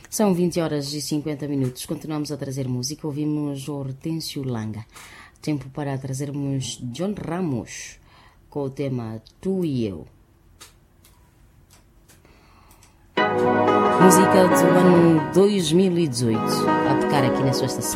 São 20 horas e 50 minutos. Continuamos a trazer música. Ouvimos Hortêncio Langa. Tempo para trazermos John Ramos com o tema Tu e Eu. Música do ano 2018 a tocar aqui na sua estação.